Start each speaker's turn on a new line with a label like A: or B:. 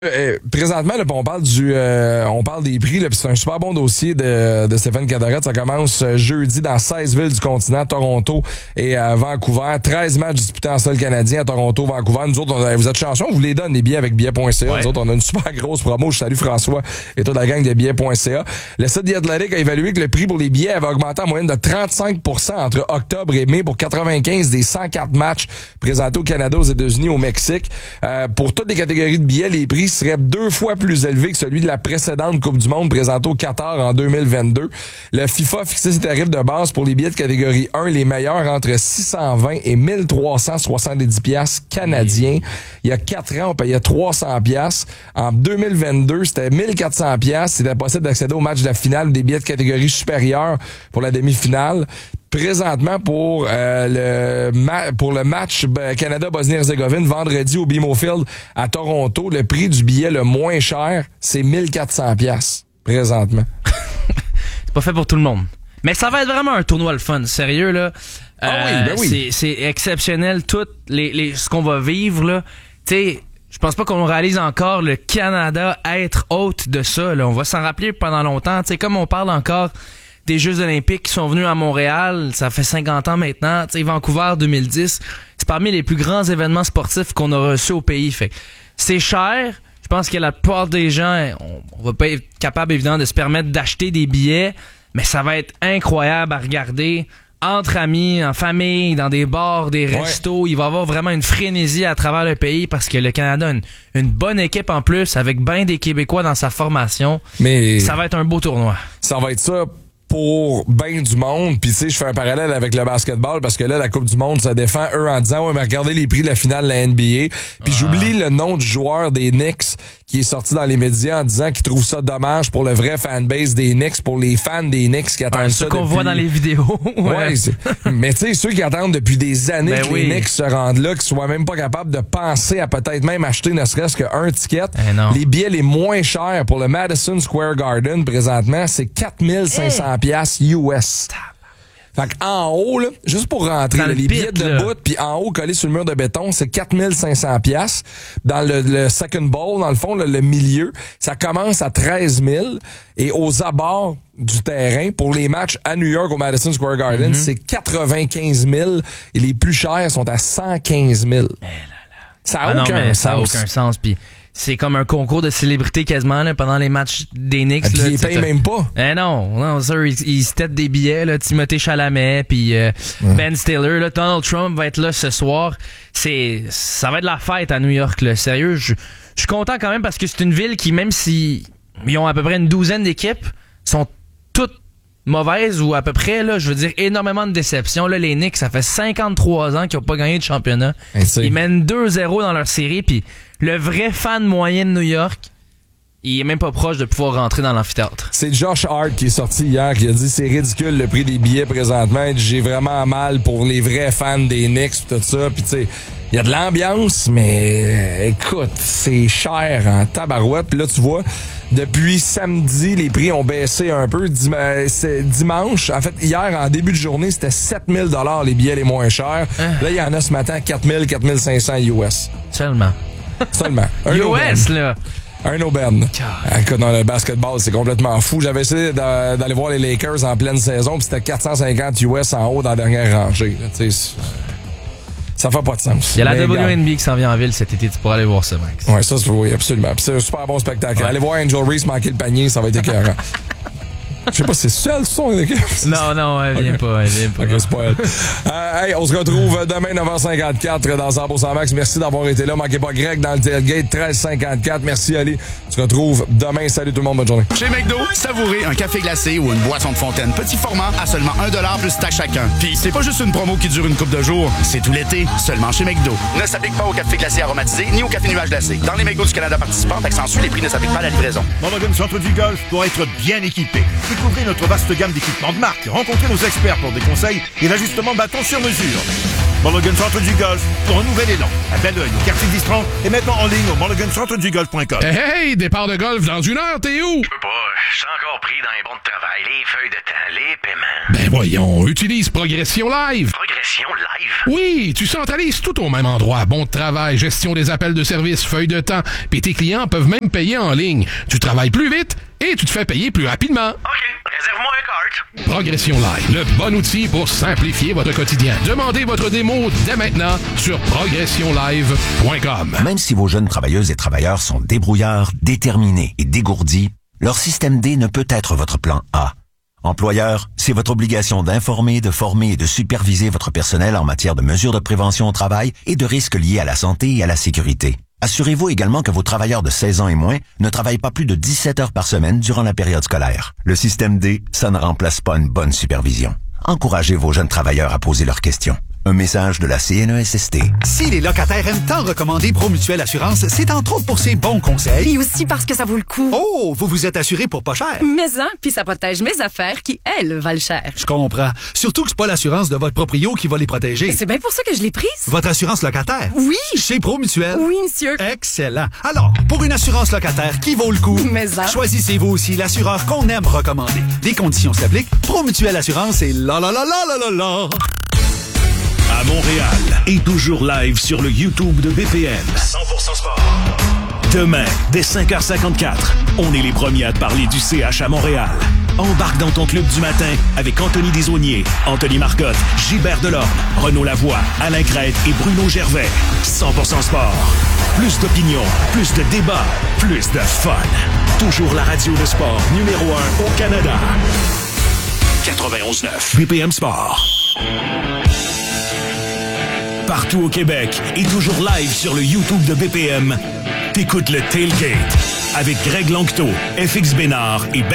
A: Présentement, là, on parle des prix, là, puis c'est un super bon dossier de Stéphane Cadorette. Ça commence jeudi dans 16 villes du continent, Toronto et Vancouver. 13 matchs disputés en sol canadien à Toronto, Vancouver. Nous autres, vous êtes chanceux, on vous les donne, les billets avec billets.ca.
B: Ouais.
A: Nous autres, on a une super grosse promo. Je salue François et toute la gang de billets.ca. Le site The Athletic a évalué que le prix pour les billets avait augmenté en moyenne de 35% entre octobre et mai pour 95 des 104 matchs présentés au Canada, aux États-Unis, au Mexique. Pour toutes les catégories de billets, les prix serait 2 fois plus élevé que celui de la précédente Coupe du Monde présentée au Qatar en 2022. Le FIFA a fixé ses tarifs de base pour les billets de catégorie 1, les meilleurs entre 620 et 1370 piastres canadiens. Il y a 4 ans, on payait 300 piastres. En 2022, c'était 1400 piastres. C'était possible d'accéder au match de la finale ou des billets de catégorie supérieure pour la demi-finale. Présentement, pour le match Canada-Bosnie-Herzégovine, vendredi au BMO Field à Toronto, le prix du billet le moins cher, c'est 1400 piastres présentement.
B: C'est pas fait pour tout le monde. Mais ça va être vraiment un tournoi le fun, sérieux là.
A: Oui.
B: C'est exceptionnel tout ce qu'on va vivre là. Tu sais, je pense pas qu'on réalise encore le Canada être hôte de ça là. On va s'en rappeler pendant longtemps. Tu sais, comme on parle encore des Jeux olympiques qui sont venus à Montréal, ça fait 50 ans maintenant. Tu sais, Vancouver 2010, c'est parmi les plus grands événements sportifs qu'on a reçus au pays. Fait c'est cher. Je pense que la plupart des gens, on va pas être capable évidemment de se permettre d'acheter des billets, mais ça va être incroyable à regarder entre amis, en famille, dans des bars, des restos. Il va y avoir vraiment une frénésie à travers le pays parce que le Canada a une bonne équipe en plus, avec bien des Québécois dans sa formation.
A: Mais
B: ça va être un beau tournoi.
A: Ça va être ça pour ben du monde. Puis tu sais, je fais un parallèle avec le basketball parce que là, la Coupe du Monde se défend eux en disant « Ouais, mais regardez les prix de la finale de la NBA. » Puis j'oublie le nom du joueur des Knicks qui est sorti dans les médias en disant qu'il trouve ça dommage pour le vrai fanbase des Knicks, pour les fans des Knicks qui attendent ça
B: qu'on
A: depuis...
B: voit dans les vidéos.
A: Ouais, mais tu sais, ceux qui attendent depuis des années que les Knicks se rendent là, qu'ils soient même pas capables de penser à peut-être même acheter ne serait-ce qu'un ticket. Les billets les moins chers pour le Madison Square Garden présentement, c'est 4500 piastres US. Fait qu'en haut, là, juste pour rentrer, les billets de bout, puis en haut, collés sur le mur de béton, c'est 4500 piastres. Dans le second bowl, dans le fond, le milieu, ça commence à 13 000. Et aux abords du terrain, pour les matchs à New York au Madison Square Garden, c'est 95 000. Et les plus chers sont à 115 000. Ça n'a aucun sens.
B: Ça n'a aucun sens, puis... C'est comme un concours de célébrité quasiment là, pendant les matchs des Knicks.
A: Puis ils payent même pas.
B: Non, ça, ils se têtent des billets. Là, Timothée Chalamet, puis Ben Stiller. Là, Donald Trump va être là ce soir. Ça va être la fête à New York. Là. Sérieux, je suis content quand même parce que c'est une ville qui, même si ils ont à peu près une douzaine d'équipes, sont toutes mauvaises ou à peu près, là, je veux dire, énormément de déceptions. Là, les Knicks, ça fait 53 ans qu'ils n'ont pas gagné de championnat. Ils mènent 2-0 dans leur série, puis le vrai fan moyen de New York, il est même pas proche de pouvoir rentrer dans l'amphithéâtre.
A: C'est Josh Hart qui est sorti hier, qui a dit c'est ridicule le prix des billets présentement. J'ai vraiment mal pour les vrais fans des Knicks pis tout ça. Puis tu sais, il y a de l'ambiance, mais écoute, c'est cher en tabarouette. Puis là, tu vois, depuis samedi, les prix ont baissé un peu. Dimanche, en fait, hier, en début de journée, c'était 7 000 $ les billets les moins chers. Là, il y en a ce matin 4 000, 4 500 US.
B: Seulement. US, là.
A: Un aubaine. Écoute, dans le basketball, c'est complètement fou. J'avais essayé d'aller voir les Lakers en pleine saison, puis c'était 450 US en haut dans la dernière rangée. Là, ça fait pas de sens.
B: Il y a la WNBA qui s'en vient en ville cet été. Tu pourras aller voir ça, Max.
A: Ouais, ça, oui, absolument. Puis c'est un super bon spectacle. Allez voir Angel Reese manquer le panier, ça va être écœurant. Je sais pas si c'est seul son d'équipe.
B: Non, elle vient pas.
A: Ok, c'est pas elle. Hey, on se retrouve demain 9h54 dans 100% Max. Merci d'avoir été là. Manquez pas Greg dans le tailgate 1354. Merci Ali. On se retrouve demain. Salut tout le monde, bonne journée.
C: Chez McDo, savourez un café glacé ou une boisson de fontaine petit format à seulement 1$ plus taxe chacun. Puis c'est pas juste une promo qui dure une couple de jours, c'est tout l'été, seulement chez McDo. Ne s'applique pas au café glacé aromatisé ni au café nuage glacé. Dans les McDo du Canada participants, accentue, les prix ne s'appliquent pas à la livraison.
D: Morgan Centre-Ville Golf doit être bien équipé. Découvrez notre vaste gamme d'équipements de marque. Rencontrez nos experts pour des conseils et l'ajustement bâton sur mesure. Mulligan Centre du Golf, pour un nouvel élan. À Belleuil, au quartier d'Istron, et maintenant en ligne au mulligancentredugolf.com.
E: Hey, départ de golf dans 1 heure, t'es où?
F: Je peux pas, je suis encore pris dans les bons de travail, les feuilles de temps, les paiements.
E: Ben voyons, utilise Progression Live.
F: Progression Live?
E: Oui, tu centralises tout au même endroit. Bon de travail, gestion des appels de service, feuilles de temps, puis tes clients peuvent même payer en ligne. Tu travailles plus vite et tu te fais payer plus rapidement.
F: OK, réserve-moi un cart.
E: Progression Live, le bon outil pour simplifier votre quotidien. Demandez votre démo dès maintenant sur progressionlive.com.
G: Même si vos jeunes travailleuses et travailleurs sont débrouillards, déterminés et dégourdis, leur système D ne peut être votre plan A. Employeur, c'est votre obligation d'informer, de former et de superviser votre personnel en matière de mesures de prévention au travail et de risques liés à la santé et à la sécurité. Assurez-vous également que vos travailleurs de 16 ans et moins ne travaillent pas plus de 17 heures par semaine durant la période scolaire. Le système D, ça ne remplace pas une bonne supervision. Encouragez vos jeunes travailleurs à poser leurs questions. Un message de la CNESST.
H: Si les locataires aiment tant recommander Promutuelle Assurance, c'est entre autres pour ses bons conseils.
I: Et aussi parce que ça vaut le coup.
H: Oh, vous vous êtes assuré pour pas cher.
I: Mais puis ça protège mes affaires qui, elles, valent cher.
H: Je comprends. Surtout que c'est pas l'assurance de votre proprio qui va les protéger.
I: Et c'est bien pour ça que je l'ai prise.
H: Votre assurance locataire?
I: Oui.
H: Chez Promutuelle?
I: Oui, monsieur.
H: Excellent. Alors, pour une assurance locataire qui vaut le coup, choisissez-vous aussi l'assureur qu'on aime recommander. Des conditions s'appliquent. Promutuelle Assurance et la.
J: À Montréal et toujours live sur le YouTube de BPM.
F: 100% sport.
J: Demain, dès 5h54, on est les premiers à te parler du CH à Montréal. Embarque dans ton club du matin avec Anthony Desaulniers, Anthony Marcotte, Gilbert Delorme, Renaud Lavoie, Alain Crête et Bruno Gervais. 100% sport. Plus d'opinion, plus de débats, plus de fun. Toujours la radio de sport numéro 1 au Canada. 91.9 BPM Sport. Partout au Québec et toujours live sur le YouTube de BPM, t'écoutes le Tailgate avec Greg Lanctot, FX Bénard et